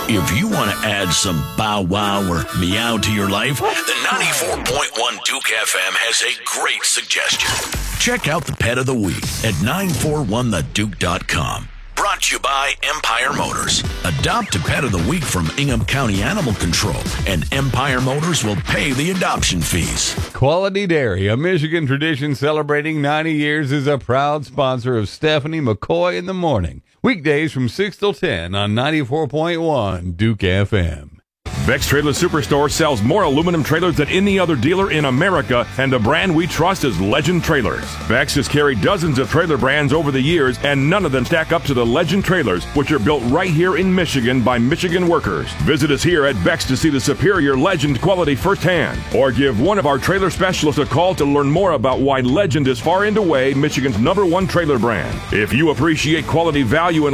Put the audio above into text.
If you want to add some bow wow or meow to your life, the 94.1 Duke FM has a great suggestion. Check out the Pet of the Week at 941theduke.com. Brought to you by Empire Motors. Adopt a Pet of the Week from Ingham County Animal Control, and Empire Motors will pay the adoption fees. Quality Dairy, a Michigan tradition celebrating 90 years, is a proud sponsor of Stephanie McCoy in the Morning. Weekdays from 6 till 10 on 94.1 Duke FM. Vex Trailer Superstore sells more aluminum trailers than any other dealer in America, and the brand we trust is Legend Trailers. Vex has carried dozens of trailer brands over the years, and none of them stack up to the Legend Trailers, which are built right here in Michigan by Michigan workers. Visit us here at Vex to see the superior Legend quality firsthand, or give one of our trailer specialists a call to learn more about why Legend is far and away Michigan's #1 trailer brand. If you appreciate quality, value, and